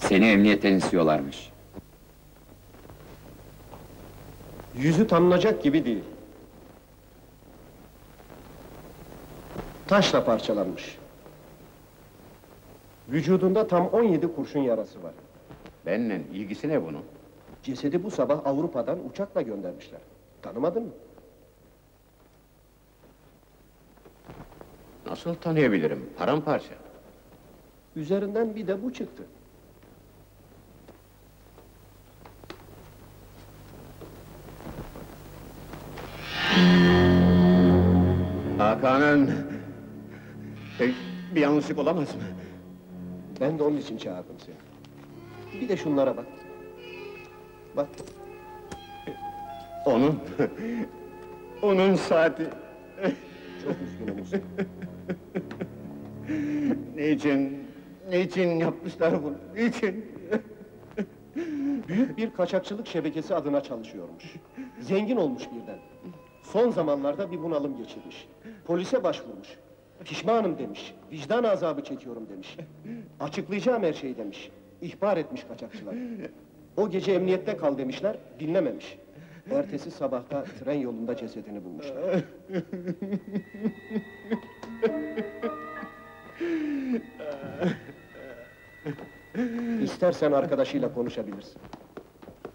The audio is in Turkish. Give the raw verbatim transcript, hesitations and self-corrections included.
Seni emniyetten istiyorlarmış. Yüzü tanınacak gibi değil. Taşla parçalanmış. Vücudunda tam on yedi kurşun yarası var. Benimle ilgisi ne bunun? Cesedi bu sabah Avrupa'dan uçakla göndermişler. Tanımadın mı? Nasıl tanıyabilirim? Paramparça. Üzerinden bir de bu çıktı. Hakan'ın... E, bir yanlışlık olamaz mı? Ben de onun için çağırdım seni. Bir de şunlara bak. Bak, Onun... Onun saati... çok üzgünüm Musa. Niçin... Niçin yapmışlar bunu? Niçin? Büyük bir kaçakçılık şebekesi adına çalışıyormuş. Zengin olmuş birden. Son zamanlarda bir bunalım geçirmiş. Polise başvurmuş. Pişmanım demiş, vicdan azabı çekiyorum demiş. Açıklayacağım her şeyi demiş. İhbar etmiş kaçakçılar. O gece emniyette kal demişler, dinlememiş. Ertesi sabahta tren yolunda cesedini bulmuşlar. İstersen arkadaşıyla konuşabilirsin.